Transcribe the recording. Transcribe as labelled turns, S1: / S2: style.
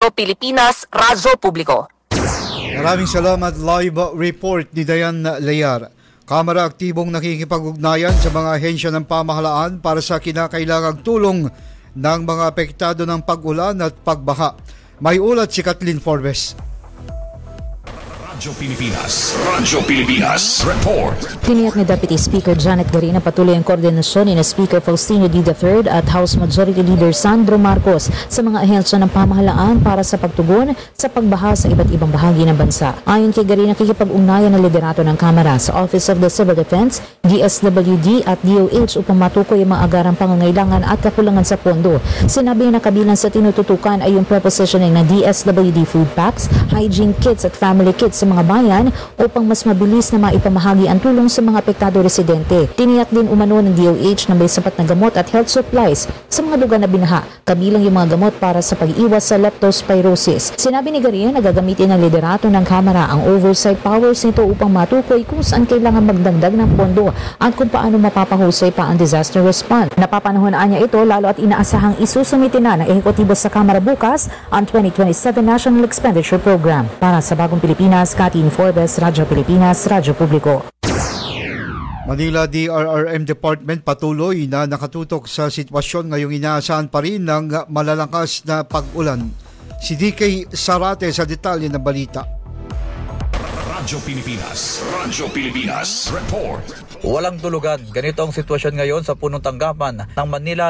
S1: Radyo Pilipinas, Radyo Publiko.
S2: Maraming salamat. Live report ni Dayan Layar. Kamara aktibong nakikipag-ugnayan sa mga ahensya ng pamahalaan para sa kinakailangang tulong ng mga apektado ng pag-ulan at pagbaha. May ulat si Kathleen Forbes.
S3: Radyo Pilipinas Report.
S4: Tiniyak ni Deputy Speaker Janet Garina patuloy ang koordinasyon ni Speaker Faustino D. III at House Majority Leader Sandro Marcos sa mga ahensya ng pamahalaan para sa pagtugon sa pagbaha sa iba't ibang bahagi ng bansa. Ayon kay Garina, nakikipag-ugnayan ng liderato ng Kamara sa Office of the Civil Defense, DSWD at DOH upang matukoy ang mga agarang pangangailangan at kakulangan sa pondo. Sinabi na kabilang sa tinututukan ay yung prepositioning ng DSWD food packs, hygiene kits at family kits sa mga bayan upang mas mabilis na maipamahagi ang tulong sa mga apektado residente. Tiniyak din umano ng DOH na may sapat na gamot at health supplies sa mga lugar na binaha, kabilang yung mga gamot para sa pag-iwas sa leptospirosis. Sinabi ni Garina na gagamitin ng liderato ng Kamara ang oversight powers nito upang matukoy kung saan kailangan magdagdag ng pondo at kung paano mapapahusay pa ang disaster response. Napapanahonaan niya ito lalo at inaasahang isusumite na ng ehekutibo sa Kamara bukas ang 2027 National Expenditure Program. Para sa Bagong Pilipinas, Kathleen Forbes, Radyo Pilipinas, Radyo Publiko.
S2: Manila DRRM Department patuloy na nakatutok sa sitwasyon ngayong inaasahan pa rin ng malalakas na pag-ulan. Si DK Sarate sa detalye ng balita.
S3: Radyo Pilipinas Report.
S5: Walang tulugan. Ganito ang sitwasyon ngayon sa punong tanggapan ng Manila